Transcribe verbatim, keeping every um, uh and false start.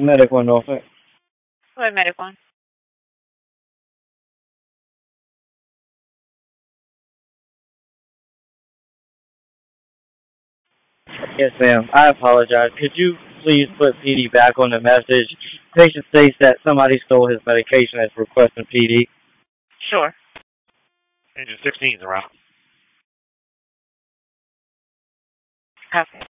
Medic one, Norfolk. Go ahead, Medic one. Yes, ma'am. I apologize. Could you please put P D back on the message? Patient states that somebody stole his medication and is requesting P D. Sure. Engine sixteen is around. Okay.